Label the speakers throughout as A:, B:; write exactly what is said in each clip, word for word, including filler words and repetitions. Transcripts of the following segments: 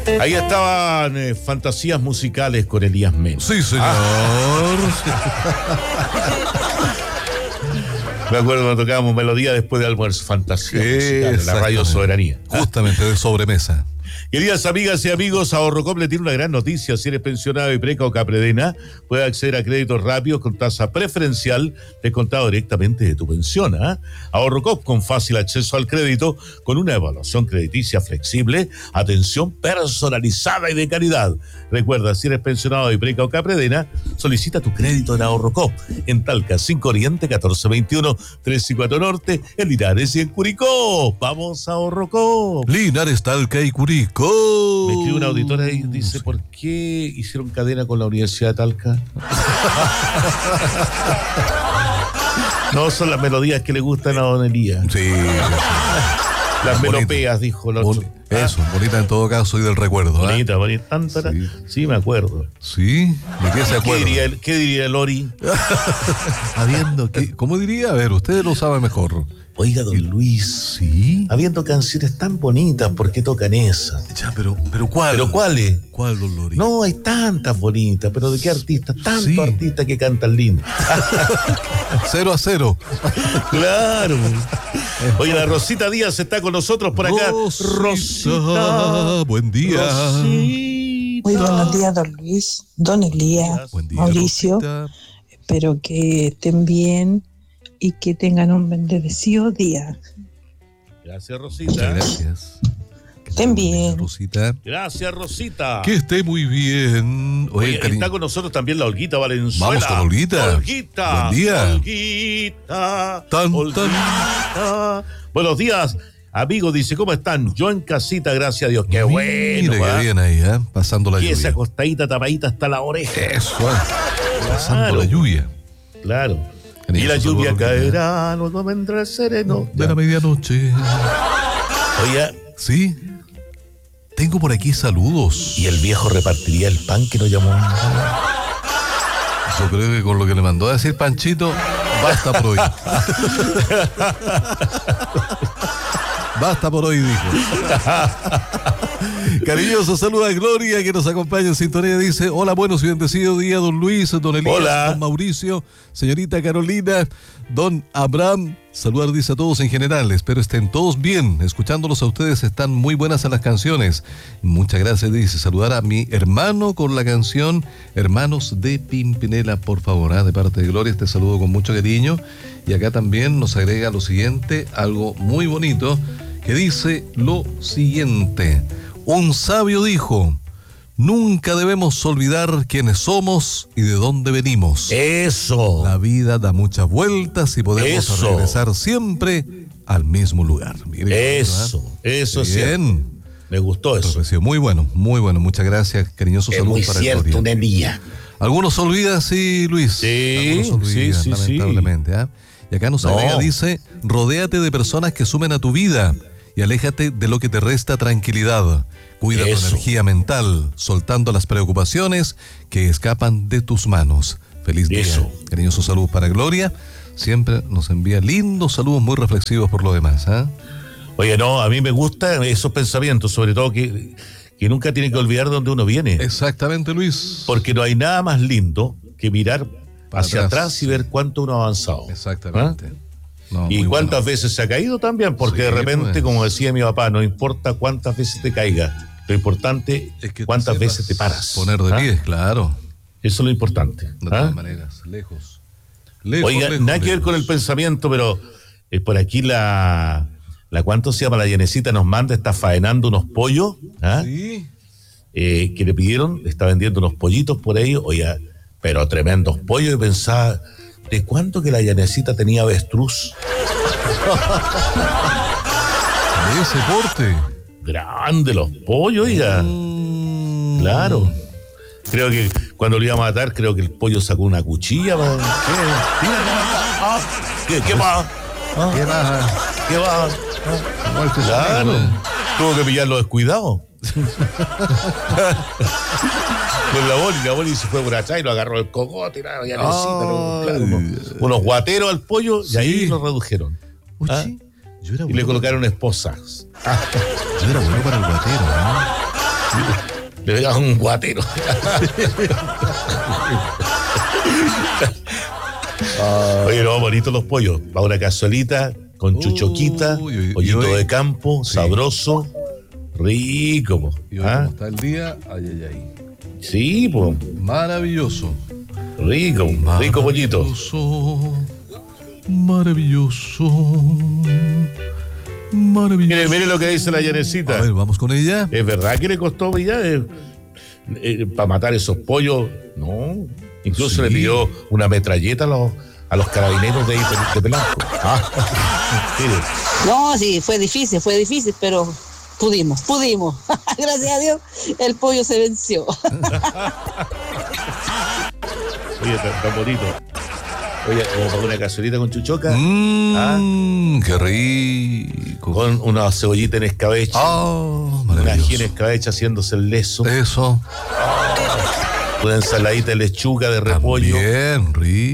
A: Ahí estaban eh, fantasías musicales con Elías Mena.
B: Sí, señor.
A: Me acuerdo cuando tocábamos melodía después de almuerzo, fantasía musical en la Radio Soberanía.
B: Justamente de sobremesa.
A: Queridas amigas y amigos, Ahorrocop le tiene una gran noticia. Si eres pensionado de Preca o Capredena, puedes acceder a créditos rápidos con tasa preferencial descontado directamente de tu pensión. ¿eh? Ahorrocop con fácil acceso al crédito, con una evaluación crediticia flexible, atención personalizada y de calidad. Recuerda, si eres pensionado de Preca o Capredena, solicita tu crédito en Ahorrocop, en Talca, cinco Oriente, catorce veintiuno, tres y cuatro Norte, en Linares y en Curicó. ¡Vamos a Ahorrocop!
B: Linares, Talca y Curicó.
A: Me escribe una auditora y dice, sí. ¿Por qué hicieron cadena con la Universidad de Talca? No, son las melodías que le gustan a Don Elías.
B: Sí.
A: Las melopeas, dijo el otro.
B: Bon- eso, ah. bonita en todo caso y del recuerdo.
A: Bonita,
B: ¿eh?
A: bonita. Tantara. Sí. sí, me acuerdo.
B: ¿Sí? ¿De qué se acuerda?
A: ¿Qué diría el, qué diría el Lori?
B: Habiendo, ¿qué, ¿Cómo diría? A ver, usted lo sabe mejor.
A: Oiga, don Luis,
B: ¿sí?
A: Habiendo canciones tan bonitas, ¿por qué tocan esa?
B: Ya, pero, pero ¿cuál?
A: ¿Pero cuáles?
B: ¿Cuál, don Lori?
A: No, hay tantas bonitas, pero ¿de qué artistas? Tantos
B: sí.
A: artistas que cantan lindo.
B: Cero a cero.
A: Claro. Oye, la Rosita Díaz está con nosotros por acá.
B: Rosita,
A: Rosita.
B: Buen día.
A: Rosita.
C: Muy buenos días, don Luis, don Elías,
B: Buen día,
C: Mauricio.
B: Rosita.
C: Espero que estén bien y que tengan un bendecido día.
A: Gracias, Rosita.
B: Muchas gracias. Que
C: Estén bien.
B: Rosita.
A: Gracias, Rosita.
B: Que esté muy bien.
A: Oye,
B: Oye, cari-
A: está con nosotros también la Olguita Valenzuela.
B: Vamos con Olguita.
A: Olguita.
B: Buen día.
A: Olguita.
B: Tan,
A: Olguita. Buenos días, amigos. Dice, ¿cómo están? Yo en casita, gracias a Dios. Qué bueno.
B: Mira
A: ¿va?
B: que bien ahí, ¿eh? Pasando la
A: Y
B: lluvia.
A: esa acostadita tapadita hasta la oreja.
B: Eso, ¿eh? Pasando
A: Claro.
B: la lluvia.
A: Claro.
B: Tenía
A: Y la
B: ese
A: lluvia
B: sabor,
A: caerá, luego vendrá el sereno.
B: De la medianoche.
A: Oye,
B: Sí. Tengo por aquí saludos.
A: y el viejo repartiría el pan que nos llamó.
B: Yo creo que con lo que le mandó a decir Panchito, basta por hoy. Basta por hoy, dijo. Cariñoso saludo a Gloria, que nos acompaña en sintonía. Dice, hola, buenos y bendecidos días, don Luis, don Elías,
A: Hola.
B: don Mauricio, señorita Carolina, don Abraham. Saludar, dice, a todos en general. Espero estén todos bien. Escuchándolos a ustedes, están muy buenas las canciones. Muchas gracias, dice. Saludar a mi hermano con la canción Hermanos de Pimpinela, por favor, ¿eh? De parte de Gloria, este saludo con mucho cariño. Y acá también nos agrega lo siguiente, algo muy bonito, que dice lo siguiente. Un sabio dijo, nunca debemos olvidar quiénes somos y de dónde venimos.
A: Eso.
B: La vida da muchas vueltas y podemos
A: Eso.
B: regresar siempre al mismo lugar. Mire,
A: Eso. Eso es
B: bien.
A: cierto. Me gustó eso.
B: Profesor, muy bueno, muy bueno. Muchas gracias. Cariñosos
A: Es
B: saludos
A: muy
B: para
A: cierto,
B: Gloria.
A: un Elías.
B: Algunos se olvidan, sí, Luis.
A: Sí,
B: Algunos se olvidan,
A: sí, sí, sí.
B: lamentablemente. ¿ah? Y acá nos
A: No.
B: agrega, dice, rodéate de personas que sumen a tu vida y aléjate de lo que te resta tranquilidad. Cuida
A: Eso.
B: tu energía mental, soltando las preocupaciones que escapan de tus manos. Feliz día.
A: Eso.
B: Cariñoso saludos para Gloria. Siempre nos envía lindos saludos muy reflexivos por lo demás. ¿ah?
A: Oye, no, a mí me gustan esos pensamientos, sobre todo que, que nunca tiene que olvidar de dónde uno viene.
B: Exactamente, Luis.
A: Porque no hay nada más lindo que mirar
B: Para
A: hacia
B: atrás.
A: atrás y ver cuánto uno ha avanzado.
B: Exactamente. No,
A: Y
B: muy
A: cuántas
B: bueno.
A: veces se ha caído también, porque
B: Sí,
A: de repente,
B: pues.
A: como decía mi papá, no importa cuántas veces te caigas, lo importante
B: Es que
A: cuántas
B: te
A: veces
B: sepas
A: te paras.
B: Poner de
A: ¿Ah?
B: pie, claro.
A: Eso es lo importante.
B: De
A: ¿Ah?
B: todas maneras, lejos. Lejos,
A: Oiga,
B: lejos,
A: nada que ver
B: lejos.
A: con el pensamiento, pero eh, por aquí la, la ¿cuánto se llama? La Yanecita nos manda, está faenando unos pollos, ¿ah?
B: Sí.
A: eh, que le pidieron, está vendiendo unos pollitos por ahí, oiga, pero tremendos pollos, y pensaba, ¿de cuánto que la Yanecita tenía avestruz?
B: De ese porte.
A: Grande los pollos, oiga.
B: Mm.
A: Claro. Creo que cuando lo iba a matar, creo que el pollo sacó una cuchilla. ¿Qué? Ah, ¿Qué, qué va?
B: ¿Qué más?
A: ¿Qué va?
B: Igual que
A: Claro.
B: su-
A: Tuvo que pillarlo descuidado. Con la boli, la boli se fue por atrás y lo agarró el cogote, la Yanecita, lo- claro, unos, unos guateros al pollo y
B: Sí.
A: ahí lo redujeron.
B: Oye,
A: ¿Ah?
B: yo era
A: Y
B: bueno
A: le colocaron esposas.
B: para- Yo era bueno para el guatero, ¿no?
A: Le pegaba un guatero. Oye, no, bonitos los pollos. Va una cazuelita con chuchoquita,
B: Uy, uy,
A: pollito
B: y hoy-
A: de campo,
B: Sí.
A: sabroso, rico. Po.
B: Y hoy,
A: ¿Ah?
B: como está el día, ay, ay, ay.
A: Sí, pues,
B: Maravilloso.
A: rico, rico pollito.
B: Maravilloso. Maravilloso.
A: Mire, mire lo que dice la
B: A
A: Yanecita.
B: ver, vamos con ella.
A: ¿Es verdad que le costó ya eh, eh, para matar esos pollos? No. Incluso
B: Sí.
A: le pidió una metralleta a los, a los carabineros de, de Pelanco. Ah. Mire.
D: No, sí, fue difícil, fue difícil, pero pudimos, pudimos. Gracias a Dios, el pollo se venció.
A: Oye, tan, tan bonito. Oye, como para una cazuelita con chuchoca,
B: Mmm, qué rico.
A: con una cebollita en escabeche,
B: Oh,
A: una ají en
B: maravilloso.
A: escabeche haciéndose el leso,
B: Eso.
A: una ensaladita de lechuga, de repollo.
B: Bien, rico.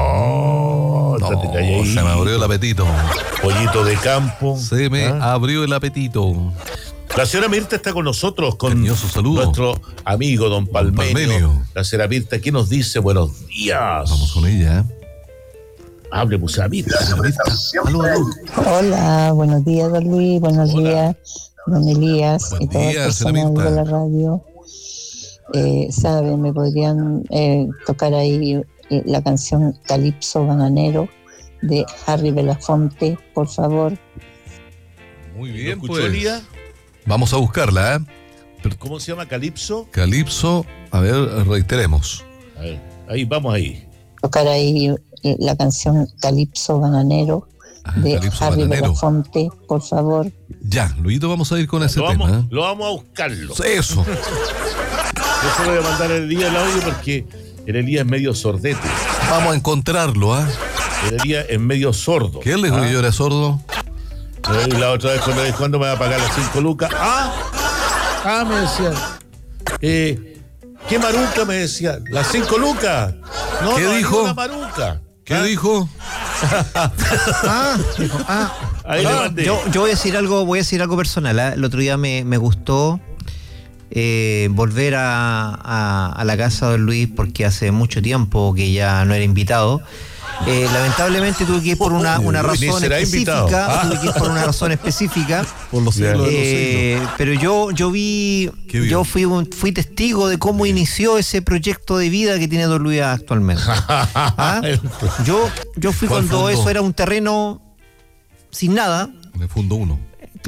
A: Oh,
B: No,
A: estate calladito.
B: se me abrió el apetito.
A: Pollito de campo.
B: Se me
A: ¿Ah?
B: abrió el apetito.
A: La señora Mirta está con nosotros, con
B: Cariñoso saludo.
A: nuestro amigo don Palmenio.
B: Palmenio.
A: La señora Mirta, ¿qué nos dice? Buenos días.
B: Vamos con ella. ¿eh?
A: Hable, pues, señora Mirta.
B: Aló, aló.
C: Hola, buenos días, don Luis, buenos
A: Hola.
C: días, don Elías
B: Buen
C: y todo el
B: día,
C: personal
B: señorita.
C: de la radio. Eh, ¿Saben? ¿Me podrían eh, tocar ahí eh, la canción Calipso Bananero de Harry Belafonte, por favor?
B: Muy
A: ¿Lo
B: bien,
A: escuchó,
B: pues.
A: Elías?
B: Vamos a buscarla, ¿eh? Pero-
A: ¿Cómo se llama? ¿Calipso?
B: Calipso, a ver, reiteremos.
A: A ver, ahí, vamos ahí.
C: Tocar ahí eh, la canción Calipso Bananero
B: Ah,
C: de
B: Calipso
C: Harry
B: Bananero.
C: Belafonte, por favor.
B: Ya, Luito, vamos a ir con ese
A: Lo
B: tema.
A: vamos,
B: ¿eh?
A: lo vamos a buscarlo.
B: Eso.
A: Yo solo voy a mandar el Elías el audio porque el Elías es medio sordete.
B: Vamos a encontrarlo, ¿ah?
A: El Elías es medio sordo.
B: ¿Qué le dijo
A: ¿Ah?
B: que yo era sordo?
A: Y la otra vez cuando le dije, ¿cuándo me va a pagar las cinco lucas? Ah, ah, me decía. Eh, ¿Qué maruca? Me decía. ¿Las cinco lucas? No,
B: ¿Qué
A: no hay
B: dijo?
A: una maruca.
B: ¿Qué
A: ¿Ah?
B: dijo?
E: Ah, dijo, ah.
A: Ahí le
E: Oye,
A: mandé.
E: yo, yo voy a decir algo, voy a decir algo personal. ¿eh? El otro día me, me gustó eh, volver a, a, a la casa de don Luis porque hace mucho tiempo que ya no era invitado. Eh, lamentablemente tuve que ir por una, una
A: Ni
E: razón
A: será
E: específica.
A: invitado. Ah.
E: Tuve que ir por una razón específica.
B: Por los siglos de los siglos.
E: Eh, pero yo yo vi,
B: ¿Qué vio?
E: yo fui un- fui testigo de cómo inició ese proyecto de vida que tiene don Luis actualmente. ¿Ah? Yo yo fui
B: ¿Cuál
E: cuando
B: fondo?
E: eso era un terreno sin nada.
B: En el fondo uno.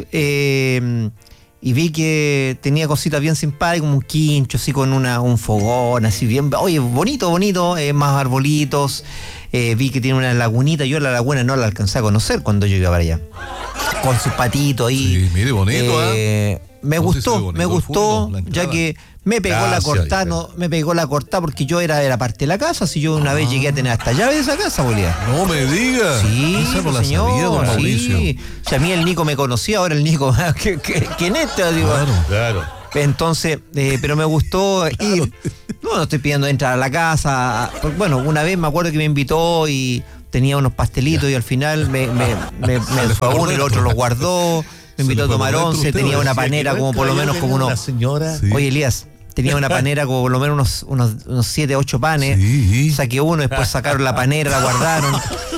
E: eh, y vi que tenía cositas bien simpáticas, como un quincho, así con una, un fogón, así bien, oye, bonito, bonito, eh, más arbolitos. Eh, vi que tiene una lagunita, yo la laguna no la alcancé a conocer cuando yo iba para allá. Con sus patitos ahí.
B: Sí, mire, bonito,
E: Eh, Me
B: No sé si se ve
E: gustó,
B: bonito
E: me
B: el
E: gustó,
B: fondo, la
E: ya
B: entrada.
E: que me pegó
A: Gracias,
E: la cortada,
A: hija.
E: no, me pegó la cortada porque yo era de la parte de la casa, si yo una vez llegué a tener hasta llave de esa casa, Bolívar.
B: No me diga.
E: Sí,
B: Esa no la
E: señor,
B: sabía, don Mauricio.
E: sí. Si a mí el Nico me conocía, ahora el Nico, ¿qué- qué- ¿quién es este? Digo,
B: Claro.
A: Claro.
E: entonces, eh, pero me gustó ir. No, no estoy pidiendo entrar a la casa. Bueno, una vez me acuerdo que me invitó y tenía unos pastelitos y al final me, me, me, me
B: le
E: fue a
B: fue por
E: uno y el
B: dentro.
E: otro los guardó.
B: Se
E: Me invitó
B: le
E: a
B: fue
E: tomar
B: por dentro
E: once,
B: usted,
E: tenía una
B: decía que
E: panera como por lo menos como unos.
A: Una señora.
B: Sí.
E: Oye, Elías, tenía una panera como por lo menos unos, unos, unos siete, ocho panes.
B: Sí.
E: Saqué uno, después sacaron la panera, la guardaron.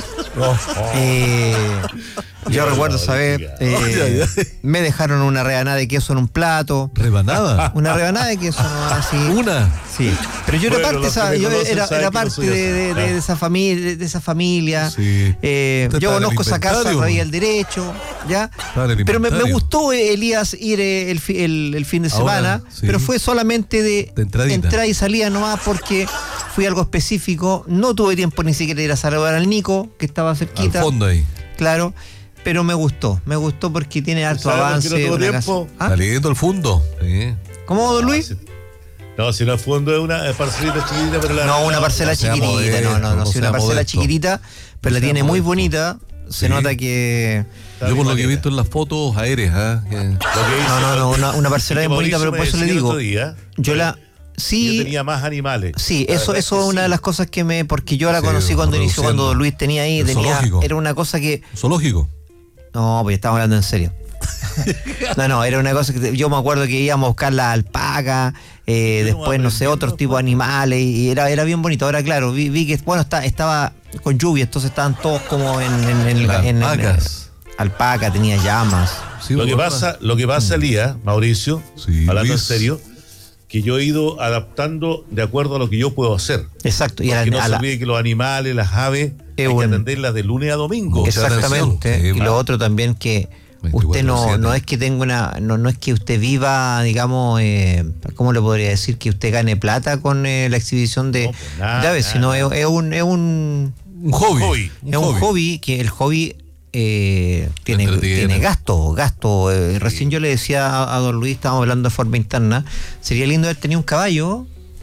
E: Eh, yo
A: Qué
E: recuerdo
A: barbaridad.
E: saber, eh, me dejaron una rebanada de queso en un plato.
B: Rebanada.
E: Una rebanada de queso, ¿no? Así.
B: Una.
E: Sí. Pero yo era
A: Bueno,
E: parte,
A: los que
E: esa-
A: me
E: yo
A: conocen
E: era,
A: saben
E: era
A: que no
E: parte
A: soy
E: de,
A: así.
E: de- de
A: Claro.
E: esa familia, de esa familia.
B: Sí.
E: Eh,
B: Usted
E: yo
B: está en el
E: conozco esa casa,
B: inventario.
E: traía el derecho, ¿ya?
B: Está en el
E: Pero me, me
B: inventario.
E: gustó, eh, Elías, ir eh, el, fi- el, el fin de
B: Ahora,
E: semana,
B: sí.
E: pero fue solamente de,
B: De entradita.
E: entrada y salida nomás porque fui algo específico. No tuve tiempo ni siquiera de ir a saludar al Nico, que estaba
B: Al
E: cerquita.
B: fondo ahí.
E: Claro. Pero me gustó, me gustó porque tiene harto
A: ¿Sabe por qué
E: avance.
A: no tuvo
E: una
A: tiempo?
E: casa- ¿Ah?
B: Saliendo al fondo. Sí.
E: ¿Cómo, don Luis?
A: No, si no al fondo es una parcelita chiquitita, pero la.
E: No, una parcela
B: no sea
E: chiquitita,
B: modesto,
E: no, no, no,
B: no
E: sí, una
B: sea
E: parcela
B: modesto.
E: chiquitita, pero
B: No
E: la
B: sea
E: tiene muy
B: modesto.
E: bonita. Se
B: Sí.
E: nota que.
B: Yo por lo que he visto en las fotos aéreas, ¿ah? Que-
E: No, no, no, una, una parcela bien bonita, pero por eso le digo. Yo la.
A: Yo
E: Sí.
A: tenía más animales.
E: Sí,
A: La
E: eso,
A: verdad
E: eso
A: que
E: es una
A: sí.
E: de las cosas que me. Porque yo la
B: Sí,
E: conocí cuando inició,
B: reduciendo.
E: cuando Luis tenía ahí,
B: El
E: tenía.
B: zoológico.
E: Era una cosa que.
B: Zoológico.
E: No, pues estamos hablando en serio. No, no, era una cosa que yo me acuerdo que íbamos a buscar la alpaca, eh, después, no sé, otros tipos de animales, y era, era bien bonito. Ahora, claro, vi, vi que, bueno, está, estaba con lluvia, entonces estaban todos como en... en, en,
B: Las
E: en, en
B: alpacas.
E: alpaca, tenía llamas.
B: Sí,
A: Lo que
B: ¿verdad?
A: pasa, lo que pasa, Elías, Mauricio,
B: Sí,
A: hablando
B: Luis.
A: en serio, que yo he ido adaptando de acuerdo a lo que yo puedo hacer.
E: Exacto. Y
A: Porque
E: a la-
A: no
E: a
A: se
E: la-
A: olvide que los animales, las aves, hay
E: un-
A: que atenderlas de lunes a domingo.
B: Mucha
E: Exactamente.
B: atención, sí,
E: Y
B: claro.
E: lo otro también que usted no,
B: veinticuatro siete.
E: no es que tenga una, no, no es que usted viva, digamos, eh, ¿cómo le podría decir? Que usted gane plata con eh, la exhibición de,
A: No, pues nada,
E: de aves,
A: nada.
E: sino es, es un, es un,
B: Un hobby.
A: Hobby.
E: es un hobby que el hobby eh, tiene,
B: Entretiene.
E: tiene gasto, gasto. eh, recién yo le decía a, a don Luis, estábamos hablando de forma interna, sería lindo haber tenido un caballo.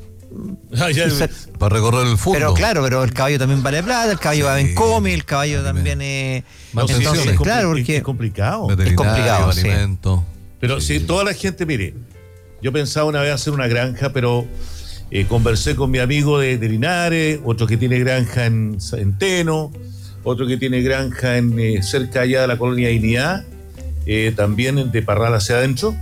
A: Ah, ya,
E: O sea,
B: Para recorrer el fondo.
E: pero claro, pero el caballo también vale plata, el caballo va
B: Sí.
E: en come, el caballo
B: Dime.
E: también es...
B: Más
A: sí, sí,
B: entonces,
A: es compli-
E: claro,
A: es-
E: porque...
A: es complicado.
B: Veterinario,
E: complicado, sí.
B: alimento.
A: Pero
B: Sí.
A: si toda la gente, mire, yo pensaba una vez hacer una granja, pero eh, conversé con mi amigo de, de Linares, otro que tiene granja en, en Teno, otro que tiene granja en eh, cerca allá de la colonia Dignidad, eh, también de Parral hacia adentro,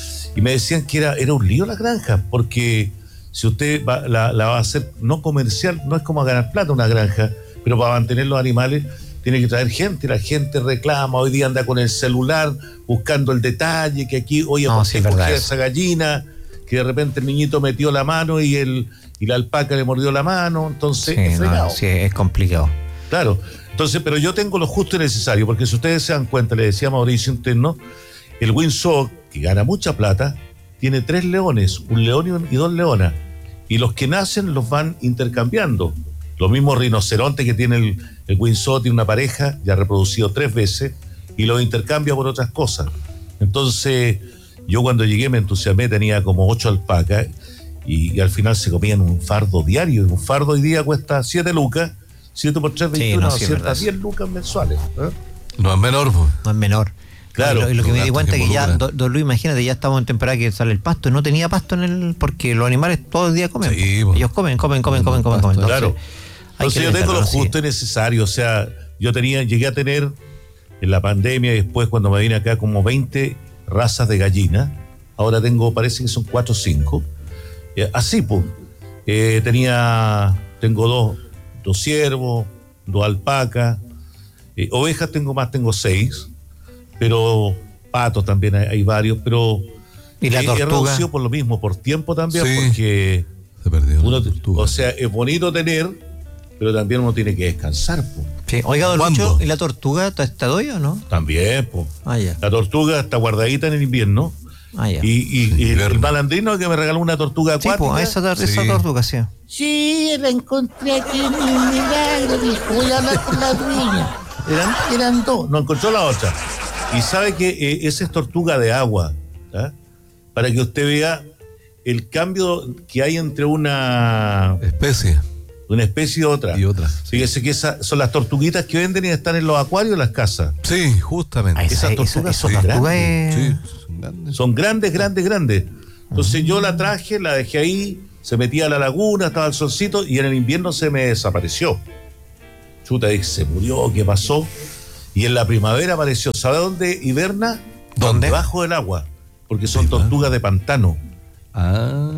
A: y me decían que era, era un lío la granja, porque si usted va- la, la va a hacer no comercial, no es como ganar plata una granja, pero para mantener los animales tiene que traer gente, la gente reclama, hoy día anda con el celular buscando el detalle, que aquí, oye,
E: No,
A: ¿por
E: sí,
A: qué
E: es verdad
A: cogía
E: eso.
A: esa gallina? Que de repente el niñito metió la mano y el y la alpaca le mordió la mano, entonces
E: Sí,
A: es
E: no,
A: fregado.
E: sí, es complicado.
A: Claro, entonces, pero yo tengo lo justo y necesario, porque si ustedes se dan cuenta, le decía a Mauricio Interno, el Windsor, que gana mucha plata, tiene tres leones, un león y, un- y dos leonas, y los que nacen los van intercambiando. Los mismos rinocerontes que tiene el, el Windsor, tiene una pareja, ya ha reproducido tres veces, y los intercambia por otras cosas. Entonces, yo cuando llegué me entusiasmé, tenía como ocho alpacas, y, y al final se comían un fardo diario, y un fardo hoy día cuesta siete lucas, siete por tres,
E: Sí,
A: veintiuno,
E: no, sí, es verdad.
A: doscientas diez lucas mensuales. ¿eh?
B: No es menor, pues.
E: No es menor.
A: Claro,
E: Y lo, y lo que
B: los
E: me di
B: gastos
E: cuenta
B: que
E: que ya,
B: involucran.
E: don, don Luis, imagínate, ya estamos en temporada que sale el pasto. No tenía pasto en el. Porque los animales todo el día comen.
B: Sí,
E: po.
B: po.
E: Ellos comen, comen, comen, comen, comen. comen. Entonces,
A: Claro.
E: hay
A: Entonces
E: que
A: yo tengo lo
E: respetarlo, sí.
A: justo y necesario. O sea, yo tenía, llegué a tener en la pandemia y después cuando me vine acá como veinte razas de gallina. Ahora tengo, parece que son cuatro o cinco. Eh, así, pues. Eh, tenía, tengo dos, dos ciervos, dos alpacas. Eh, ovejas tengo más, tengo seis. Pero patos también hay, hay varios. Pero
E: ¿Y la
A: he- he
E: tortuga?
A: reducido por lo mismo, por tiempo también,
B: Sí.
A: porque...
B: Se perdió.
A: Uno,
B: la tortuga.
A: o sea, es bonito tener, pero también uno tiene que descansar, po.
E: Sí. Oiga, don
B: ¿Cuándo?
E: Lucho, ¿y la tortuga está, está doy o no?
A: También, po.
E: Ah, ya.
A: La tortuga está guardadita en el invierno.
E: Ah, ya.
A: Y, y- y el
B: Invierno.
A: malandrino que me regaló una tortuga
E: Sí,
A: acuática.
E: pues, esa, tor- esa
B: Sí.
E: tortuga, sí.
F: Sí, la encontré aquí en mi milagro, dijo, voy a hablar con la dueña.
A: Eran, eran dos, no encontró la otra. Y sabe que eh, esa es tortuga de agua, ¿ah? Para que usted vea el cambio que hay entre una,
B: Especie
A: una especie y otra.
B: y otra.
A: Fíjese que esas son las tortuguitas que venden y están en los acuarios, en las casas.
B: Sí, justamente.
E: Ah, esa,
A: Esas
E: esa,
A: tortugas
E: esa
A: son
E: tortuga
A: grandes.
E: es...
B: Sí, son grandes.
A: Son grandes, grandes, grandes. Entonces yo la traje, la dejé ahí, se metía a la laguna, estaba al solcito y en el invierno se me desapareció. Chuta, y se murió, ¿qué pasó? Y en la primavera apareció. ¿Sabe dónde hiberna?
E: ¿Dónde?
A: Debajo del agua, porque son
B: Debajo.
A: tortugas de pantano.
B: Ah,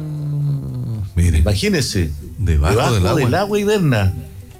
B: mire.
A: Imagínese,
B: Debajo del agua.
A: hiberna.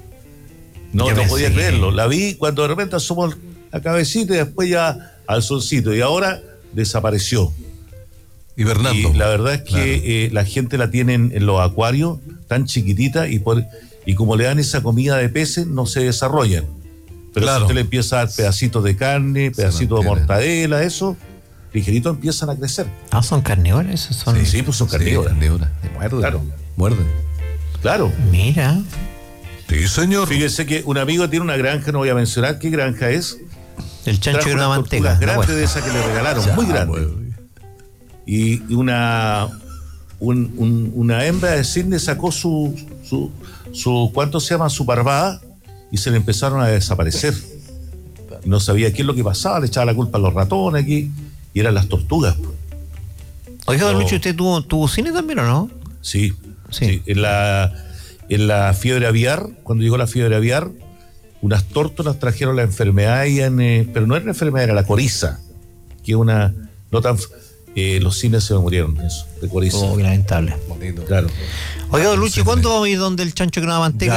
A: No,
E: Yo
A: no
E: pensé
A: podía
E: que-
A: creerlo. La vi cuando de repente asomó la cabecita y después ya al solcito. Y ahora desapareció.
B: Hibernando.
A: Y la verdad es que
B: Claro.
A: eh, la gente la tiene en, en los acuarios tan chiquitita y por y como le dan esa comida de peces no se desarrollan. Pero
B: Claro.
A: si usted le empieza a dar pedacitos de carne, pedacitos de
B: mantienen.
A: mortadela, eso, ligerito empiezan a crecer.
E: Ah, son carnívoros, esos son...
A: Sí, pues son
B: Sí,
A: carnívoras.
B: carnívoras. Y muerden.
A: Claro.
B: Muerden.
A: Claro.
E: Mira.
B: Sí, señor.
A: Fíjese que un amigo tiene una granja, no voy a mencionar qué granja es.
E: El chancho
A: Trajo
E: y una
A: unas
E: manteca.
A: tortugas
E: no,
A: grandes
E: bueno.
A: de esas que le regalaron,
B: Ya,
A: muy grandes.
B: pues.
A: Y y una un- un- una hembra de cisne sacó su, su, su ¿cuánto se llama? Su parvada y se le empezaron a desaparecer. Y no sabía qué es lo que pasaba, le echaba la culpa a los ratones aquí y eran las tortugas.
E: Oiga, don
A: No.
E: Lucho, ¿usted tuvo, tuvo cine también o no?
A: Sí,
E: Sí.
A: sí. En la, en la fiebre aviar, cuando llegó la fiebre aviar, unas tórtolas trajeron la enfermedad, y en, eh, pero no era la enfermedad, era la coriza. que una no tan eh, los cines se me murieron eso, de Corizo.
E: Oh, qué lamentable.
B: Bonito.
A: Claro.
E: Oiga, don Luchi, ¿cuándo vamos a ir donde el chancho que no da manteca?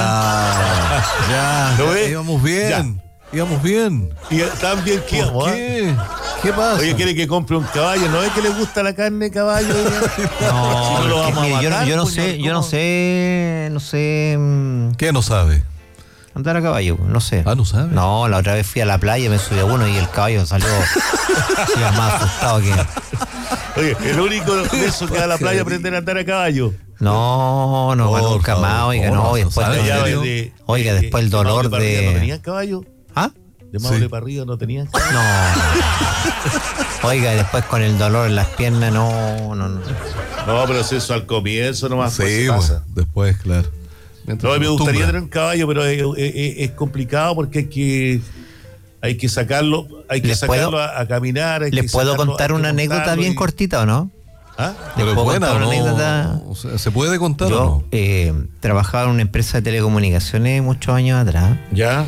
B: Ya,
A: ¿Lo
B: ya,
A: ve?
B: íbamos bien. Íbamos bien.
A: Y también que
B: ¿Por qué? ¿Qué pasa?
A: Oye, quiere que compre un caballo, ¿no es que le gusta la carne de caballo?
E: No,
A: Si no lo
E: es que,
A: vamos a
E: mire, yo, no-
A: matar,
E: yo no
A: pues,
E: sé,
A: ¿no?
E: yo no
A: ¿Cómo?
E: sé, no sé mm,
B: ¿Qué no sabe?
E: andar a caballo, no sé.
B: Ah, ¿no sabe?
E: No, la otra vez fui a la playa, me subí a uno y el caballo salió iba más asustado que...
A: Oye, el único de eso que va a la playa aprender a andar a caballo.
E: No, no,
B: Por
E: nunca
B: favor,
E: más, oiga,
B: ¿cómo
E: no,
B: no
E: y después...
B: sabe?
E: el
A: Ya,
E: dolor-
A: de-
E: Oiga,
A: de-
E: después el
A: de Maule
E: dolor
A: para arriba,
E: de...
A: ¿No tenían caballo?
E: ¿Ah?
A: De Maule
B: Sí.
A: para arriba no tenían caballo.
E: No. Oiga, y después con el dolor en las piernas, no, no, no.
A: No, pero si eso al comienzo nomás pues,
B: Sí,
A: se
B: bueno,
A: pasa.
B: después, claro. Mientras
A: No, me
B: se
A: gustaría
B: acostumbra.
A: tener un caballo, pero es, es- es complicado porque hay que hay que sacarlo, hay que
E: ¿Les
A: sacarlo
E: puedo-
A: a, a caminar. Hay
E: ¿Les
A: que
E: puedo
A: sacarlo,
E: contar
A: hay que
E: una anécdota
A: montarlo
E: bien
A: y-
E: cortita o no?
A: ¿Ah?
B: Pero es
E: ¿puedo
B: buena,
E: contar
B: ¿o
E: una
B: no?
E: anécdota?
B: O sea, ¿se puede contar o
E: Yo
B: no?
E: eh, trabajaba en una empresa de telecomunicaciones muchos años atrás
A: Ya.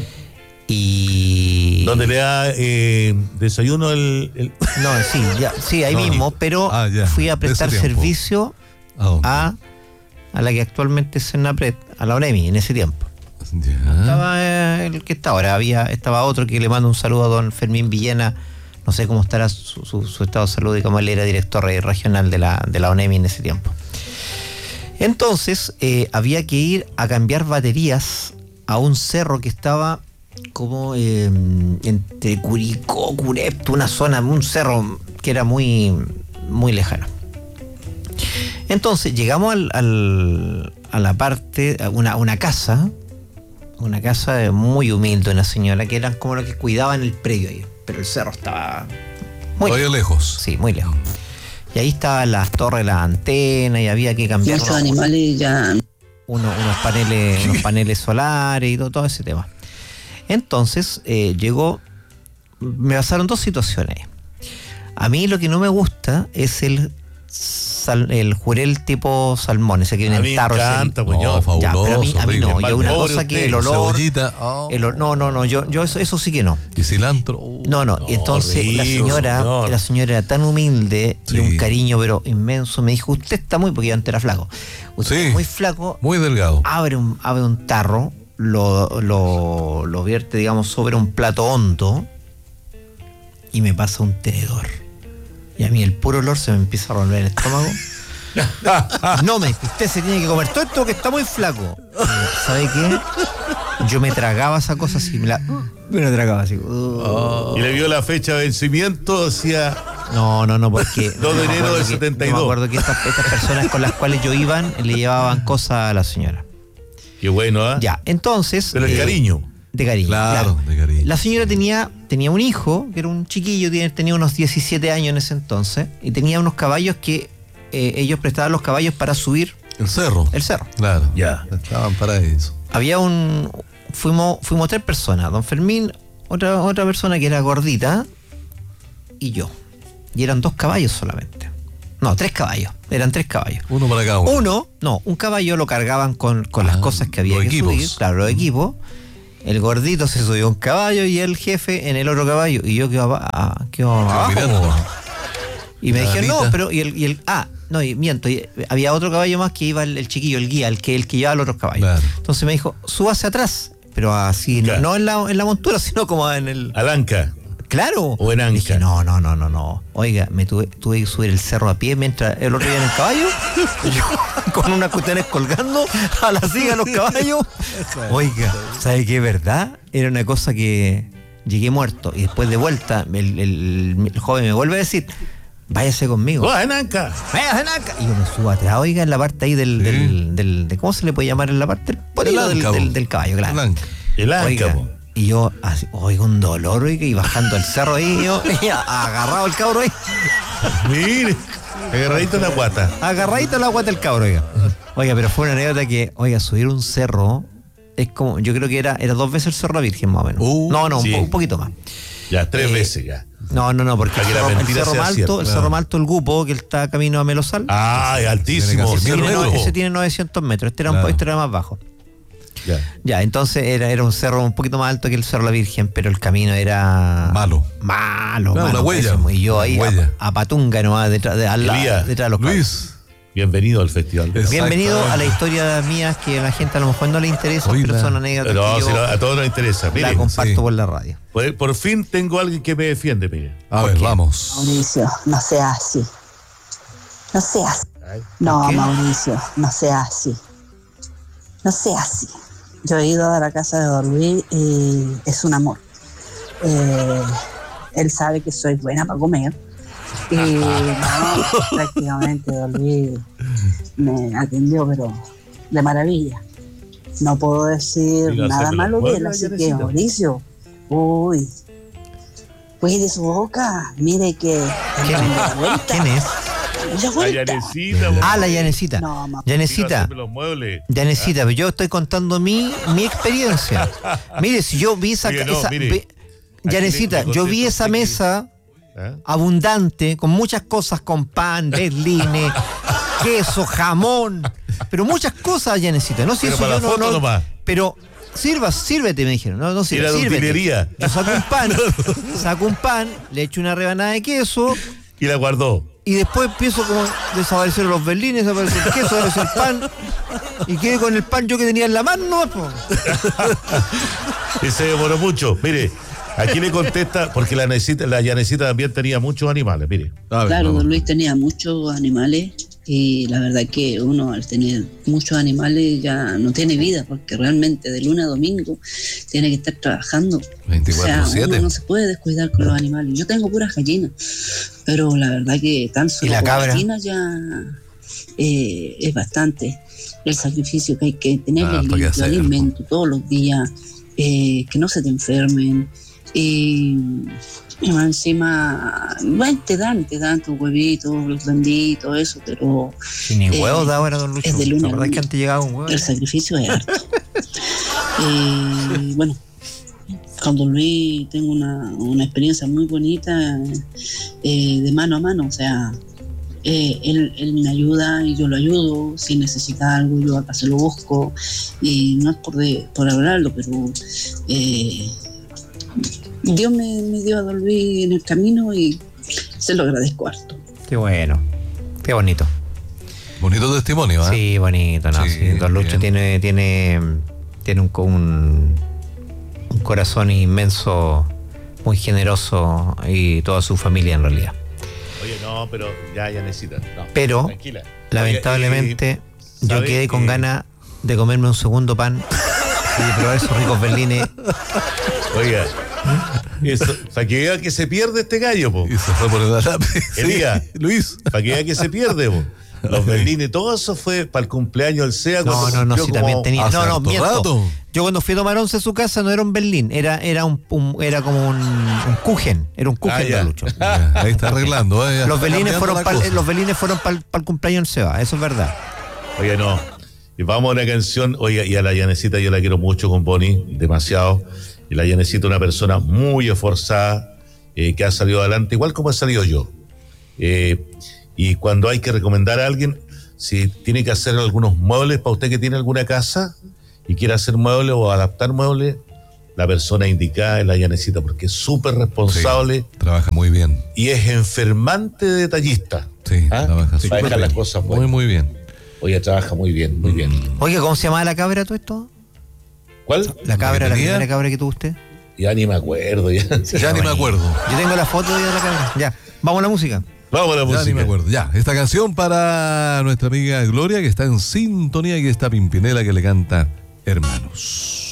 E: y...
A: Donde le da eh, desayuno el, el-
E: No, sí, ya, sí, ahí
B: No.
E: mismo, pero
B: Ah, ya,
E: fui a
B: de ese
E: prestar
B: tiempo.
E: servicio
B: ¿A dónde?
E: a, a la que actualmente es Senapred, a la ONEMI en ese tiempo.
B: Ya.
E: Estaba eh, el que está ahora, había, estaba otro que le mando un saludo a don Fermín Villena, no sé cómo estará su, su- su estado de salud y cómo él era director regional de la, de la ONEMI en ese tiempo. Entonces, eh, había que ir a cambiar baterías a un cerro que estaba como eh, entre Curicó, Curepto, una zona, un cerro que era muy, muy lejano. Entonces llegamos al, al- a la parte, a una, una casa, una casa muy humilde, una señora que eran como los que cuidaban el predio ahí, pero el cerro estaba muy
B: Todavía lejos.
E: Sí, muy lejos. Y ahí estaban las torres, las antenas, y había que cambiar
D: Muchos
E: unos,
D: animales ya.
E: unos, unos paneles, unos paneles solares y todo, todo ese tema. Entonces, eh, llegó, me pasaron dos situaciones. A mí lo que no me gusta es el sal- el jurel tipo salmón, ese que viene
A: A mí
E: en
A: me
E: tarro. ese-
A: encanta, pues,
B: No,
A: yo.
B: fabuloso,
E: Ya, pero a mí, a mí no,
B: horrible.
E: yo una
A: Pobre
E: cosa que
A: usted,
E: el olor,
B: Cebollita. Oh.
E: el olor- no, no, no, yo, yo eso, eso sí que no.
B: Y cilantro. Oh.
E: No, no, entonces la
A: horrible,
E: señora,
A: señor.
E: la señora era tan humilde y
B: Sí.
E: un cariño pero inmenso, me dijo, usted está muy, porque yo antes era flaco, usted
B: Sí.
E: está muy flaco,
B: Muy delgado.
E: abre un, abre un tarro, lo, lo, lo vierte, digamos, sobre un plato hondo y me pasa un tenedor. Y a mí el puro olor se me empieza a revolver el estómago. No, me dijo, usted se tiene que comer todo esto que está muy flaco. Y, ¿sabe qué? Yo me tragaba esa cosa así, me la, me la tragaba así.
A: Y le vio la fecha de vencimiento, decía,
E: No, no, no, porque...
A: dos de
E: yo me
A: enero
E: acuerdo
A: del
E: que-
A: setenta y
E: yo
A: dos.
E: Me acuerdo que estas, estas personas con las cuales yo iban le llevaban cosas a la señora.
A: qué bueno, ¿ah?
E: Ya, entonces...
A: Pero el
E: eh,
A: cariño.
E: De cariño.
B: Claro, de cariño.
E: La señora tenía, tenía un hijo, que era un chiquillo, tiene- tenía unos diecisiete años en ese entonces, y tenía unos caballos que eh, ellos prestaban los caballos para subir
B: El cerro.
E: el cerro.
B: Claro.
A: Ya.
B: Estaban para eso.
E: Había un... Fuimos, fuimos tres personas, don Fermín, otra, otra persona que era gordita, y yo. Y eran dos caballos solamente. No, tres caballos. Eran tres caballos.
B: Uno para cada uno.
E: Uno, no, un caballo lo cargaban con, con las
B: Ah,
E: cosas que había
B: los
E: que
B: equipos.
E: subir, claro, los equipos. El gordito se subió a un caballo y el jefe en el otro caballo. Y yo quedo, aba- ah, quedo abajo.
B: mirando.
E: Y me
B: La
E: dijeron,
B: damita.
E: no, pero y el, y el ah, no, y miento, y había otro caballo más que iba el, el chiquillo, el guía, el que el que llevaba los otros caballos.
B: Claro.
E: Entonces me dijo, súbase atrás, pero así, no-
A: Claro.
E: no, en la, en la montura, sino como en el.
A: Alanca.
E: Claro.
A: O en anca.
E: Dije, no, no, no, no, no. Oiga, me tuve, tuve que subir el cerro a pie mientras el otro iba en el caballo. Y yo con unas cuestiones colgando a la siga los caballos. Oiga, ¿sabe qué? ¿Verdad? Era una cosa que llegué muerto. Y después de vuelta, el, el- el joven me vuelve a decir, váyase conmigo.
A: ¡Oh, en Anca!
E: Váyase en anca. Y yo me subo atrás, oiga, en la parte ahí del,
B: Sí.
E: del, del- de, ¿cómo se le puede llamar en la parte? El potito del,
B: anca,
E: del,
B: po.
E: del caballo, claro.
B: El anca.
A: El Anca,
E: Oiga,
A: po.
E: y yo, así, oiga, un dolor, oiga, y bajando el cerro ahí, yo, y agarrado el cabro ahí,
A: Mire, agarradito en la guata.
E: agarradito la guata el cabro, oiga. Oiga, pero fue una anécdota que, oiga, subir un cerro es como, yo creo que era, era dos veces el Cerro La Virgen, más o menos.
B: Uh,
E: no, no,
A: sí.
E: un, po- un poquito más.
A: Ya, tres
E: Eh,
A: veces ya.
E: No, no, no, porque
A: Para
E: el
A: que la
E: cerro, el
A: mentira
E: cerro
A: sea
E: más
A: cierta,
E: alto, el
B: claro.
E: cerro más alto, el Gupo, que está camino a Melosal,
A: Ah, es altísimo.
B: Tiene
E: ese,
B: casi
E: tiene,
B: mil
E: no-
B: metros.
E: ese tiene novecientos metros, este era, un,
B: Claro.
E: este era más bajo.
A: Ya.
E: Ya, entonces era, era un cerro un poquito más alto que el Cerro La Virgen, pero el camino era...
B: Malo.
E: Malo,
B: Claro,
E: malo.
B: una huella.
E: pésimo. Y yo
B: Una
E: ahí
B: huella.
E: a, a Patunga nomás, detrás de, al lado,
A: Elías,
E: detrás de los cabros.
B: Luis.
A: Bienvenido al festival.
B: Es-
E: Bienvenido a la
B: Exactamente.
E: historia mía que a la gente a lo mejor no le interesa,
B: Oiga.
E: pero son anécdotas
A: No,
E: que
A: si
E: yo
A: no, a todos nos interesa.
E: la
A: Mire,
E: comparto
B: sí.
E: por la radio.
A: por, por fin tengo a alguien que me defiende, mire.
B: A
E: ¿Por
B: ver,
E: qué?
B: vamos.
G: Mauricio, no sea así. No sea así. No,
E: ¿Por qué?
G: Mauricio, no sea así. No sea así. Yo he ido a la casa de Don Luis y es un amor. Eh, él sabe que soy buena para comer. Y no, prácticamente Don Luis me atendió, pero de maravilla. No puedo decir
A: Mira,
G: nada
A: se me
G: malo
A: lo
G: de él,
A: mueve,
G: así que
A: Yanecita.
G: Mauricio, uy, cuide su boca, mire que
E: ¿Quién es? ¿Quién es?
G: La
A: La
G: vuelta.
A: Yanecita, po.
E: Ah, la Yanecita.
G: No, ma-
E: Yanecita.
A: Vino a hacerme los muebles.
E: Yanecita, pero yo estoy contando mi, mi experiencia. Mire, si yo vi esa...
A: Oye, no,
E: esa-
A: mire.
E: ve- Yanecita,
A: Aquí le- le
E: yo vi
A: contesto
E: esa
A: a usted que-
E: mesa
A: ¿Ah?
E: abundante, con muchas cosas, con pan, berlines, queso, jamón, pero muchas cosas, Yanecita. No sé si
A: Pero
E: eso
A: para
E: yo
A: la
E: no,
A: foto
E: no-
A: nomás.
E: pero sirva, sírvete, me dijeron. No, no sirve,
A: Era de
E: sírvete.
A: utilería.
E: Yo saco un pan, saco un pan, le echo una rebanada de queso
A: Y la guardó.
E: y después empiezo como desaparecer los berlines, desaparecer el queso, desaparecer el pan y quedé con el pan yo que tenía en la mano. Po.
A: Y se demoró mucho. Mire, aquí le contesta, porque la Yanecita, la Yanecita también tenía muchos animales, mire.
B: A ver,
H: Claro,
B: vamos.
H: don Luis tenía muchos animales y la verdad que uno al tener muchos animales ya no tiene vida porque realmente de lunes a domingo tiene que estar trabajando.
B: veinticuatro
H: o sea,
B: siete.
H: uno no se puede descuidar con los animales. Yo tengo puras gallinas, pero la verdad que tan solo
E: ¿Y la
H: con
E: cabra?
H: gallinas ya eh, es bastante el sacrificio que hay que tenerles
B: Ah, ¿para qué
H: limpio,
B: hacer?
H: alimento todos los días, eh, que no se te enfermen. Y, y más encima, bueno, te dan, te dan tus huevitos, los benditos, eso, pero
E: Y ni
H: Eh,
E: huevos de ahora, don Lucho.
H: es de lunes
E: La
H: a
E: verdad es que
H: lunes.
E: antes llegaba un huevo.
H: el sacrificio es harto. Y bueno, con Don Luis tengo una, una experiencia muy bonita eh, de mano a mano, o sea, eh, él, él me ayuda y yo lo ayudo, si necesita algo yo acá se lo busco, y no es por, de, por hablarlo, pero eh, Dios me, me dio a Don Luis en el camino y se lo agradezco harto.
E: Qué bueno, qué bonito.
B: Bonito testimonio, ¿eh?
E: Sí, bonito, ¿no?
B: Sí,
E: Sí, don Lucho
B: bien.
E: tiene, tiene, tiene un, co- un, un corazón inmenso, muy generoso y toda su familia en realidad.
A: Oye, no, pero ya Yanecita. No,
E: Pero,
A: tranquila.
E: lamentablemente,
A: Oye, y-
E: yo
A: ¿sabe?
E: quedé con
A: Y-
E: ganas de comerme un segundo pan y de probar esos ricos berlines.
A: Oiga, eso, para que vea que se pierde este gallo, po.
B: Y se fue por el alambre. Sí,
A: Elías.
B: Luis.
A: Para que vea que se pierde, po. Los berlines, todo eso fue para el cumpleaños del SEA.
E: No,
A: cuando
E: no, no,
A: cumplió
E: sí,
A: como-
E: también tenía.
B: hace
E: No, no,
B: harto
E: miento.
B: rato.
E: Yo cuando fui a tomar once a su casa no era un berlín, era, era un, un- era como un, un kuchen, era un kuchen,
A: Ah, ya.
E: don Lucho.
B: Ya, ahí está arreglando. ¿eh? Ya
E: Los
B: está
E: berlines
B: cambiando
E: fueron
B: la
E: para
B: cosa.
E: los berlines fueron para el cumpleaños del Seba, eso es verdad.
A: Oye, no. Y vamos a una canción. Oye, y a la Yanecita yo la quiero mucho con Bonnie, demasiado. Y la Yanecita, una persona muy esforzada, eh, que ha salido adelante, igual como he salido yo. Eh, y cuando hay que recomendar a alguien, si tiene que hacer algunos muebles para usted que tiene alguna casa y quiere hacer muebles o adaptar muebles, la persona indicada es la Yanecita, porque es súper responsable
B: Sí, trabaja muy bien.
A: y es enfermante de detallista.
B: Sí,
A: ¿Ah?
B: trabaja
A: Sí, para
B: súper
A: dejar las
B: bien.
A: cosas
B: Muy,
A: buenas.
B: muy bien.
A: Oye, trabaja muy bien, muy bien.
E: Oye, ¿cómo se llamaba la cabra todo esto?
A: ¿Cuál?
E: La cabra, la
B: tenía?
E: primera cabra que tuvo usted.
A: Ya ni me acuerdo. Ya,
B: Ya ni me acuerdo.
E: Yo tengo la foto de la cabra. Ya, vamos a la música.
A: Vamos a la
B: Ya
A: música.
B: ni me acuerdo. Ya, esta canción para nuestra amiga Gloria, que está en sintonía, y está Pimpinela, que le canta Hermanos.